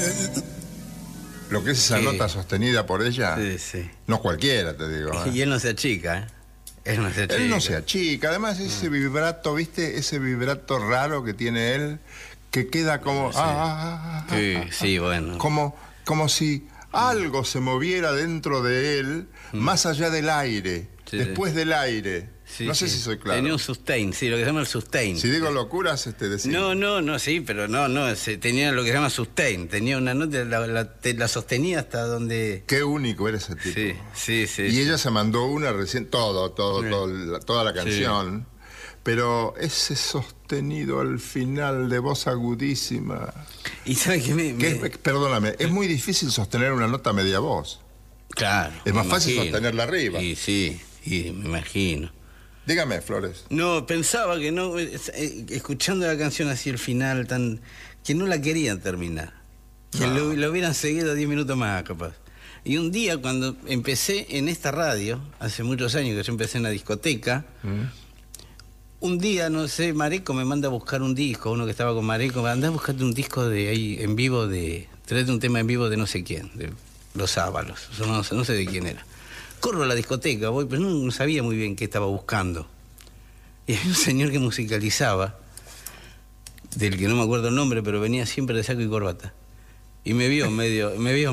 Lo que es esa nota sostenida por ella, sí. no cualquiera, te digo. Y él no se achica, ¿eh? Él no se achica. Además, ese vibrato, ¿viste? Ese vibrato raro que tiene él, que queda como... Sí, bueno. Como si algo se moviera dentro de él, más allá del aire, después del aire. Sí, no sé si soy claro. Tenía un sustain, sí, lo que se llama el sustain. Si digo locuras, decir. No, sí, pero no, tenía lo que se llama sustain. Tenía una nota, la sostenía hasta donde... Qué único era ese tipo. Sí. Y ella se mandó una recién, toda la canción. Sí. Pero ese sostenido al final de voz agudísima... ¿Y sabes qué perdóname, es muy difícil sostener una nota media voz. Claro. Es más fácil sostenerla arriba. Sí, me imagino. Dígame, Flores. No, pensaba que no, escuchando la canción así el final, que no la querían terminar. Que lo hubieran seguido 10 minutos más, capaz. Y un día, cuando empecé en esta radio, hace muchos años que yo empecé en la discoteca, un día, no sé, Mareco me manda a buscar un disco, uno que estaba con Mareco, andá a buscarte un disco de ahí en vivo, traete un tema en vivo de no sé quién, de Los Ábalos, no sé de quién era. Corro a la discoteca, voy, pero no sabía muy bien qué estaba buscando. Y había un señor que musicalizaba, del que no me acuerdo el nombre, pero venía siempre de saco y corbata. Y me vio medio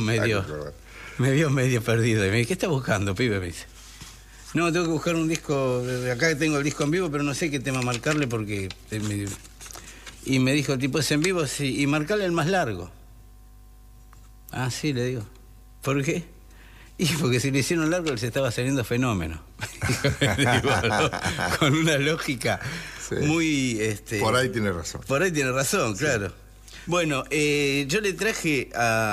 perdido. Y me dice, ¿qué estás buscando, pibe? Me dice. No, tengo que buscar un disco, acá tengo el disco en vivo, pero no sé qué tema marcarle porque... Y me dijo, el tipo, ¿es en vivo? Sí, y marcarle el más largo. Ah, sí, le digo. ¿Por qué? Y porque si le hicieron largo, les estaba saliendo fenómeno. Con una lógica muy... Por ahí tiene razón. Por ahí tiene razón, claro. Bueno, yo le traje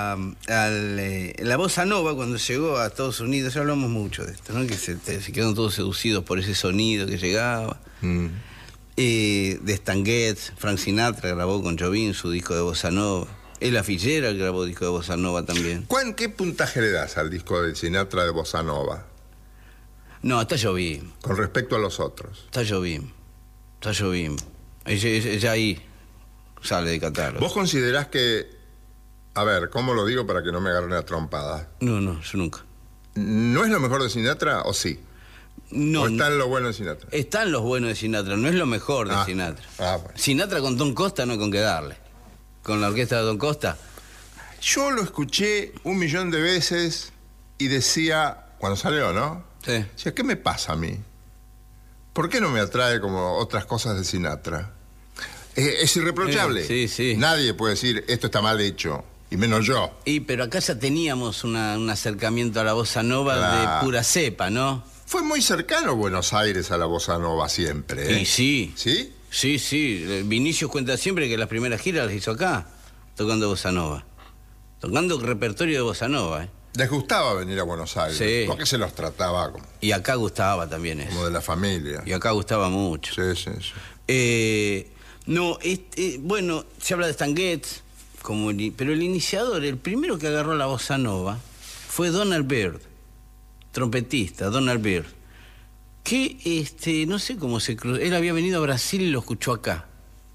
la bossa nova cuando llegó a Estados Unidos. Ya hablamos mucho de esto, ¿no? Que se quedaron todos seducidos por ese sonido que llegaba. De Stan Getz, Frank Sinatra grabó con Jobim su disco de bossa nova. Ella Fitzgerald grabó disco de bossa nova también. ¿Qué puntaje le das al disco de Sinatra de bossa nova? No, está Jobim. Con respecto a los otros. Está Jobim. Ella ahí sale de catálogo. ¿Vos considerás que... A ver, ¿cómo lo digo para que no me agarren a trompada? No, yo nunca. ¿No es lo mejor de Sinatra o sí? No. ¿O están los buenos de Sinatra? Están los buenos de Sinatra, no es lo mejor de Sinatra. Bueno. Sinatra con Don Costa no hay con qué darle. Con la orquesta de Don Costa. Yo lo escuché 1.000.000 de veces y decía, cuando salió, ¿no? Sí. Decía, ¿qué me pasa a mí? ¿Por qué no me atrae como otras cosas de Sinatra? Es irreprochable. Sí. Nadie puede decir, esto está mal hecho, y menos yo. Pero acá ya teníamos un acercamiento a la bossa nova de pura cepa, ¿no? Fue muy cercano Buenos Aires a la bossa nova siempre, ¿eh? Y sí. ¿Sí? Sí. Vinicius cuenta siempre que las primeras giras las hizo acá, tocando bossa nova. Tocando repertorio de bossa nova, ¿eh? Les gustaba venir a Buenos Aires, porque se los trataba como... Y acá gustaba también eso. Como de la familia. Y acá gustaba mucho. Sí. Bueno, se habla de Stan Getz, pero el iniciador, el primero que agarró la bossa nova, fue Donald Byrd, trompetista, Donald Byrd. Que, no sé cómo se cruzó, él había venido a Brasil y lo escuchó acá.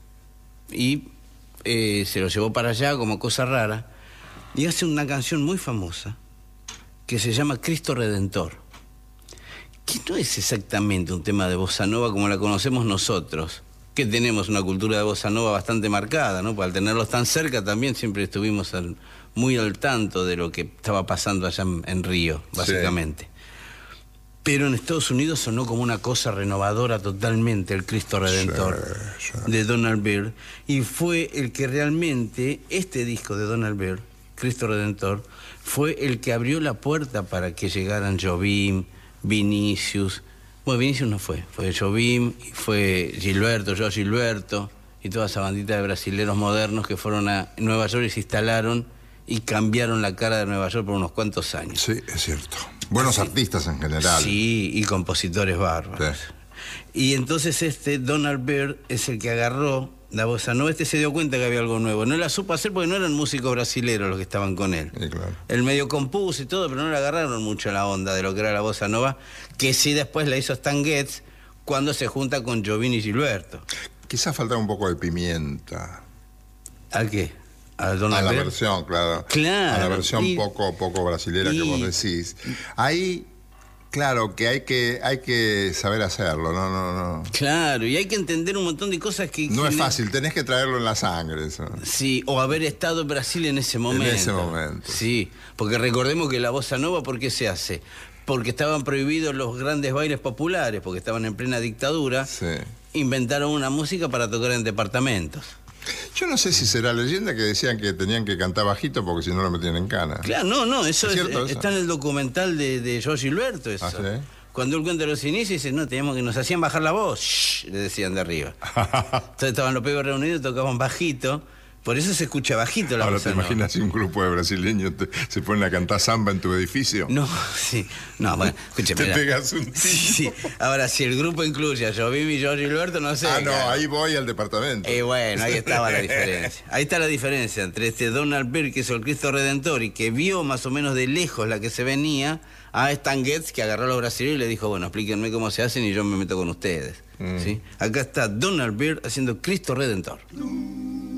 Y se lo llevó para allá como cosa rara. Y hace una canción muy famosa que se llama Cristo Redentor. Que no es exactamente un tema de bossa nova como la conocemos nosotros, que tenemos una cultura de bossa nova bastante marcada, ¿no? Al tenerlos tan cerca también siempre estuvimos muy al tanto de lo que estaba pasando allá en Río, básicamente. Sí. Pero en Estados Unidos sonó como una cosa renovadora totalmente, el Cristo Redentor de Donald Byrd. Y fue el que realmente, este disco de Donald Byrd, Cristo Redentor, fue el que abrió la puerta para que llegaran Jobim, Vinicius. Bueno, Vinicius no fue Jobim, y fue Joao Gilberto, y toda esa bandita de brasileros modernos que fueron a Nueva York y se instalaron y cambiaron la cara de Nueva York por unos cuantos años. Sí, es cierto. Buenos artistas en general. Sí, y compositores bárbaros. Sí. Y entonces Donald Byrd es el que agarró la bossa nova. Se dio cuenta que había algo nuevo. No la supo hacer porque no eran músicos brasileros los que estaban con él. Sí, claro. Él medio compuso y todo, pero no le agarraron mucho la onda de lo que era la bossa nova, que sí después la hizo Stan Getz cuando se junta con Jobim y Gilberto. Quizás faltaba un poco de pimienta. ¿A qué? A Donald la Byrd. versión, claro. Claro. A la versión Y- poco brasilera que vos decís. Ahí, claro, que hay que saber hacerlo, no. Claro, y hay que entender un montón de cosas que... No es fácil, tenés que traerlo en la sangre eso. Sí, o haber estado en Brasil en ese momento. En ese momento. Sí, porque recordemos que la bossa nova, ¿por qué se hace? Porque estaban prohibidos los grandes bailes populares, porque estaban en plena dictadura. Sí. Inventaron una música para tocar en departamentos. Yo no sé si será leyenda que decían que tenían que cantar bajito porque si no lo metían en cana. Claro, no, eso ¿Es cierto eso? está en el documental de Jorge Gilberto, eso. ¿Ah, sí? Cuando él cuenta los inicios, dice, no, teníamos que nos hacían bajar la voz, shh, le decían de arriba. Entonces estaban los pibes reunidos, tocaban bajito, por eso se escucha bajito la Ahora bossa te nova. imaginas si un grupo de brasileños se ponen a cantar samba en tu edificio. No, sí. No, bueno, escúchame. Te pegas un tiro. Sí. Ahora, si el grupo incluye a Jobim y Jorge Gilberto, no sé. Ah, no, claro. ahí voy al departamento. Bueno, ahí estaba la diferencia. Ahí está la diferencia entre este Donald Byrd, que es el Cristo Redentor, y que vio más o menos de lejos la que se venía, a Stan Getz, que agarró a los brasileños y le dijo, bueno, explíquenme cómo se hacen y yo me meto con ustedes. ¿Sí? Acá está Donald Byrd haciendo Cristo Redentor.